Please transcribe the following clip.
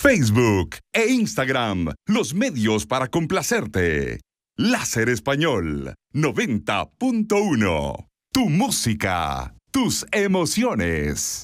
Facebook e Instagram, los medios para complacerte. Láser Español 90.1. Tu música, tus emociones.